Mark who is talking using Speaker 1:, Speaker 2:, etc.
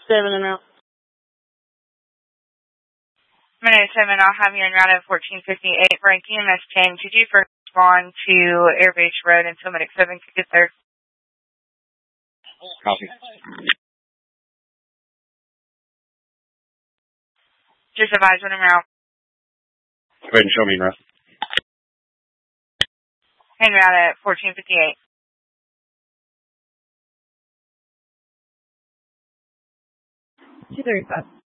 Speaker 1: 7 and out.
Speaker 2: Minute 7, I'll have you en route at 1458. Frank, EMS 10, could you first respond to Airbase Road until Medic 7 could get there?
Speaker 3: Copy.
Speaker 2: Just advise when I'm out.
Speaker 3: Go ahead and show me en route.
Speaker 2: En route at 1458.
Speaker 4: 235.